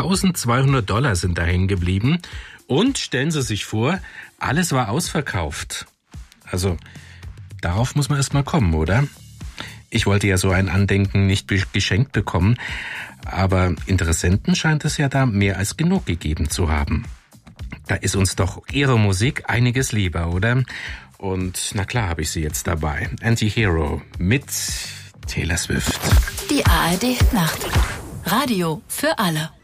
$1.200 sind da hängen geblieben. Und stellen Sie sich vor, alles war ausverkauft. Also, darauf muss man erst mal kommen, oder? Ich wollte ja so ein Andenken nicht geschenkt bekommen, aber Interessenten scheint es ja da mehr als genug gegeben zu haben. Da ist uns doch Ihre Musik einiges lieber, oder? Und na klar habe ich sie jetzt dabei. Anti-Hero mit Taylor Swift. Die ARD Nacht. Radio für alle.